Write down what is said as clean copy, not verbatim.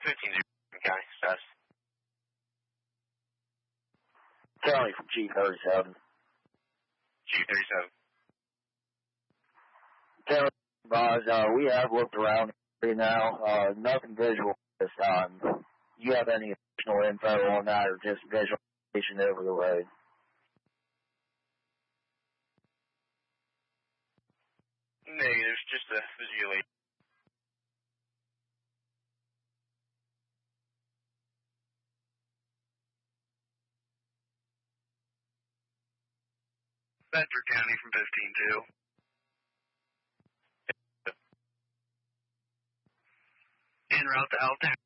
15-0 County status. County from G37. G37. County advised, we have looked around right now. Nothing visual this time. Do you have any additional info on that or just visualization over the road? Negative, just a visually. Bedford County from 15-2. En route to Altown.